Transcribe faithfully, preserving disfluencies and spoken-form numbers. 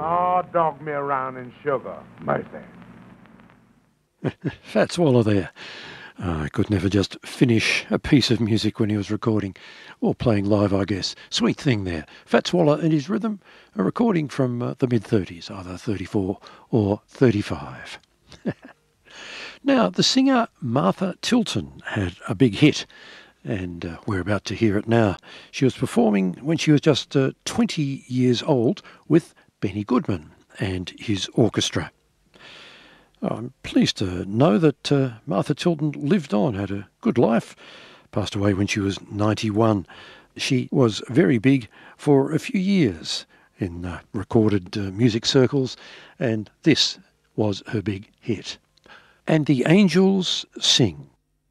Oh, dog me around in sugar. Mercy. Fats Waller there. Uh, I could never just finish a piece of music when he was recording, or playing live, I guess. Sweet thing there. Fats Waller and his rhythm, a recording from uh, the mid-thirties, either thirty-four or thirty-five. Now, the singer Martha Tilton had a big hit, and uh, we're about to hear it now. She was performing when she was just uh, twenty years old with Benny Goodman and his orchestra. I'm pleased to know that uh, Martha Tilton lived on, had a good life, passed away when she was ninety-one. She was very big for a few years in uh, recorded uh, music circles, and this was her big hit. And the Angels Sing.